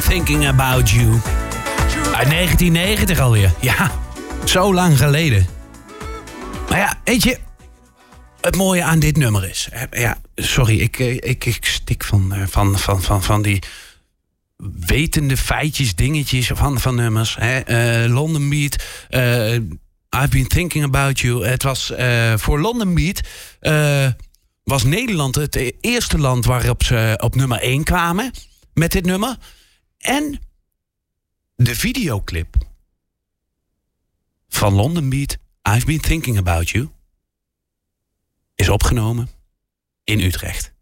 Thinking About You. Uit 1990 alweer. Ja, zo lang geleden. Maar ja, weet je, het mooie aan dit nummer is... Ja, sorry, ik stik van die wetende feitjes, dingetjes van nummers. London Beat, I've Been Thinking About You. Het was voor London Beat... was Nederland het eerste land waarop ze op nummer 1 kwamen met dit nummer. En de videoclip van London Beat, I've Been Thinking About You, is opgenomen in Utrecht.